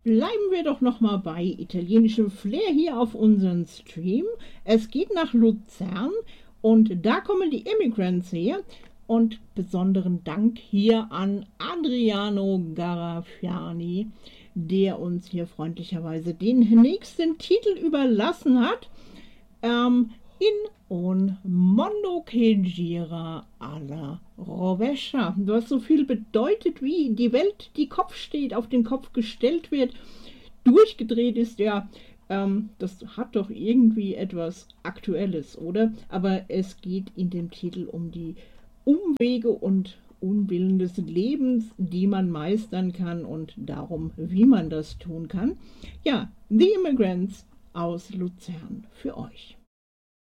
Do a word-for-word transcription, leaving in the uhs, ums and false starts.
Bleiben wir doch noch mal bei italienischem Flair hier auf unserem Stream. Es geht nach Luzern und da kommen die Immigrants her. Und besonderen Dank hier an Adriano Garafiani, der uns hier freundlicherweise den nächsten Titel überlassen hat. Ähm, in un mondo che gira alla rovescia. Was so viel bedeutet wie die Welt, die Kopf steht, auf den Kopf gestellt wird, durchgedreht ist, ja, ähm, das hat doch irgendwie etwas Aktuelles, oder? Aber es geht in dem Titel um die Umwege und Unwillen des Lebens, die man meistern kann und darum, wie man das tun kann. Ja, The Immigrants aus Luzern für euch.